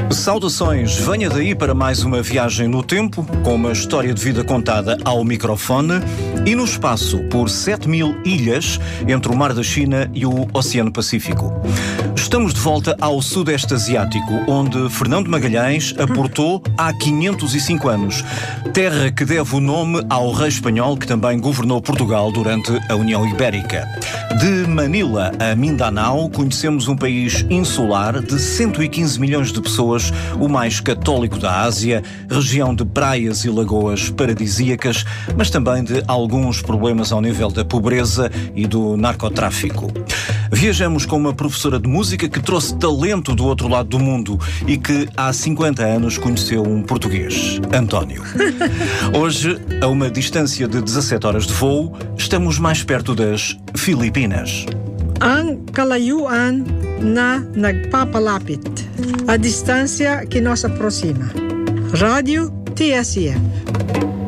Saudações, venha daí para mais uma viagem no tempo, com uma história de vida contada ao microfone e no espaço por 7.000 ilhas entre o Mar da China e o Oceano Pacífico. Estamos de volta ao Sudeste Asiático, onde Fernando Magalhães aportou há 505 anos. Terra que deve o nome ao rei espanhol que também governou Portugal durante a União Ibérica. De Manila a Mindanao, conhecemos um país insular de 115 milhões de pessoas, o mais católico da Ásia, região de praias e lagoas paradisíacas, mas também de alguns problemas ao nível da pobreza e do narcotráfico. Viajamos com uma professora de música que trouxe talento do outro lado do mundo e que há 50 anos conheceu um português, António. Hoje, a uma distância de 17 horas de voo, estamos mais perto das Filipinas. Ang kalayuan na nagpapalapit, a distância que nos aproxima. Rádio TSF.